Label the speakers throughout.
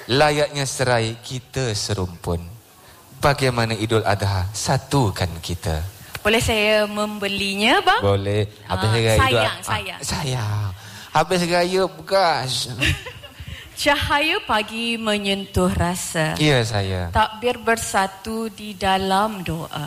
Speaker 1: layaknya serai kita serumpun. Bagaimana Idul Adha satukan kita.
Speaker 2: Boleh saya membelinya, bang?
Speaker 1: Boleh. Habis raya
Speaker 2: Sayang.
Speaker 1: Habis raya bekas.
Speaker 2: Cahaya pagi menyentuh rasa.
Speaker 1: Ya, saya.
Speaker 2: Takbir bersatu di dalam doa.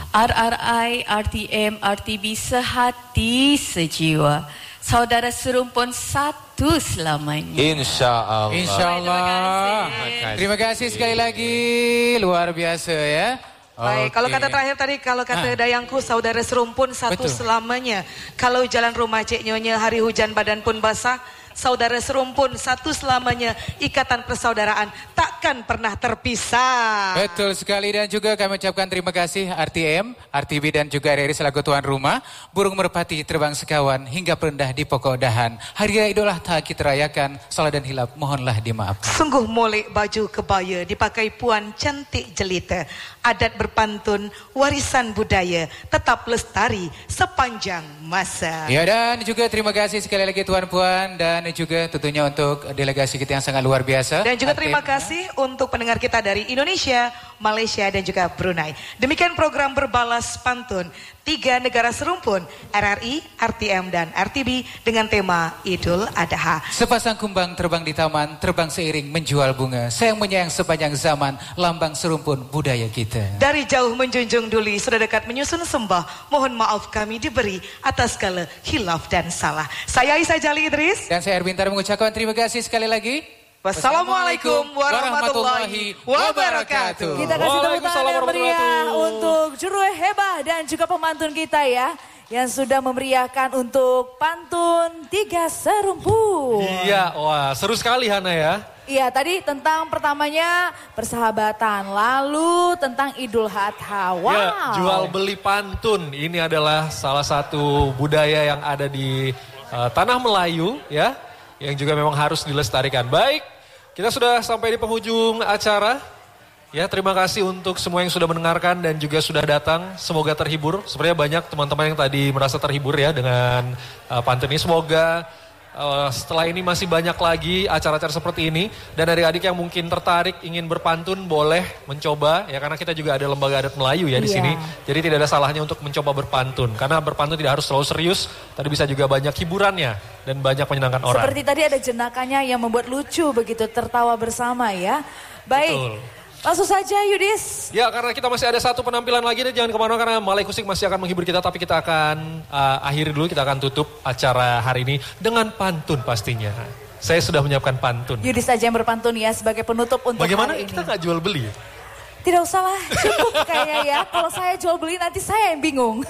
Speaker 2: RRI, RTM, RTB sehati sejiwa. Saudara serumpun satu selamanya.
Speaker 1: InsyaAllah.
Speaker 3: InsyaAllah. Terima kasih sekali lagi. Luar biasa ya.
Speaker 4: Baik, kalau kata terakhir tadi, kalau kata dayangku, saudara serumpun satu selamanya. Kalau jalan rumah Cik Nyonya, hari hujan badan pun basah, saudara serumpun satu selamanya. Ikatan persaudaraan takkan pernah terpisah.
Speaker 3: Betul sekali, dan juga kami ucapkan terima kasih RTM, RTB dan juga RRI selaku tuan rumah. Burung merpati terbang sekawan hingga perendah di pokok dahan. Hari Raya Idul Adha kita rayakan, salah dan hilap mohonlah dimaafkan.
Speaker 4: Sungguh molek baju kebaya dipakai puan cantik jelita. Adat berpantun, warisan budaya tetap lestari sepanjang masa.
Speaker 3: Ya, dan juga terima kasih sekali lagi Tuan Puan, dan juga tentunya untuk delegasi kita yang sangat luar biasa.
Speaker 4: Dan juga terima kasih untuk pendengar kita dari Indonesia, Malaysia dan juga Brunei. Demikian program Berbalas Pantun 3 negara serumpun, RRI, RTM dan RTB dengan tema Idul Adha.
Speaker 3: Sepasang kumbang terbang di taman, terbang seiring menjual bunga. Sayang menyayang sepanjang zaman, lambang serumpun budaya kita.
Speaker 4: Dari jauh menjunjung duli, sudah dekat menyusun sembah. Mohon maaf kami diberi atas segala hilaf dan salah. Saya Aisyah Jali Idris.
Speaker 3: Dan saya Erbintar mengucapkan terima kasih sekali lagi.
Speaker 4: Wassalamualaikum warahmatullahi wabarakatuh.
Speaker 5: Kita kasih tepuk tangan yang meriah untuk juru hebah dan juga pemantun kita ya, yang sudah memeriahkan untuk pantun 3 serumpun.
Speaker 6: Iya, wah seru sekali Hana ya.
Speaker 5: Iya, tadi tentang pertamanya persahabatan, lalu tentang Idul Adha. Wow.
Speaker 6: Ya, jual beli pantun ini adalah salah satu budaya yang ada di tanah Melayu ya, yang juga memang harus dilestarikan. Baik, kita sudah sampai di penghujung acara. Ya, terima kasih untuk semua yang sudah mendengarkan dan juga sudah datang. Semoga terhibur. Sebenarnya banyak teman-teman yang tadi merasa terhibur ya dengan pantun ini. Semoga setelah ini masih banyak lagi acara-acara seperti ini. Dan adik-adik yang mungkin tertarik ingin berpantun boleh mencoba ya, karena kita juga ada lembaga adat Melayu ya di sini. Jadi tidak ada salahnya untuk mencoba berpantun, karena berpantun tidak harus terlalu serius, tapi bisa juga banyak hiburannya dan banyak menyenangkan orang.
Speaker 5: Seperti tadi ada jenakannya yang membuat lucu begitu, tertawa bersama ya. Baik.
Speaker 6: Betul.
Speaker 5: Langsung saja Yudis.
Speaker 6: Ya, karena kita masih ada satu penampilan lagi nih, jangan kemana-mana karena Malay Kusik masih akan menghibur kita. Tapi kita akan akhiri dulu, kita akan tutup acara hari ini dengan pantun pastinya. Saya sudah menyiapkan pantun.
Speaker 5: Yudis saja yang berpantun ya sebagai penutup untuk
Speaker 6: Bagaimana
Speaker 5: hari ini.
Speaker 6: kita nggak jual beli?
Speaker 5: Tidak usah lah, cukup kayaknya ya. Kalau saya jual beli nanti saya yang bingung.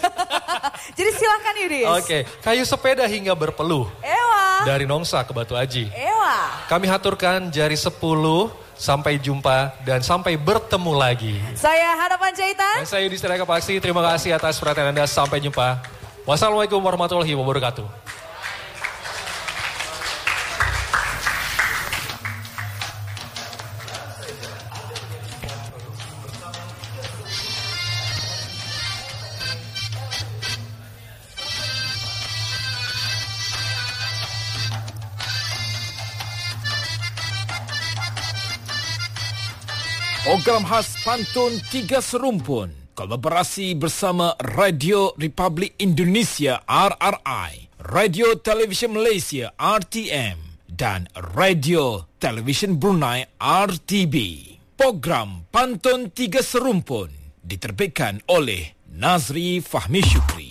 Speaker 5: Jadi silakan Yudis.
Speaker 6: Oke, kayu sepeda hingga berpeluh.
Speaker 5: Ewa.
Speaker 6: Dari Nongsa ke Batu Aji.
Speaker 5: Ewa.
Speaker 6: Kami haturkan jari 10. Sampai jumpa dan sampai bertemu lagi.
Speaker 5: Saya Hana Panjaitan.
Speaker 6: Dan saya Yudhistira Paksi. Terima kasih atas perhatian Anda. Sampai jumpa. Wassalamualaikum warahmatullahi wabarakatuh.
Speaker 7: Program khas Pantun 3 Serumpun, kolaborasi bersama Radio Republik Indonesia RRI, Radio Television Malaysia RTM, dan Radio Television Brunei RTB. Program Pantun 3 Serumpun diterbitkan oleh Nazri Fahmi Syukri.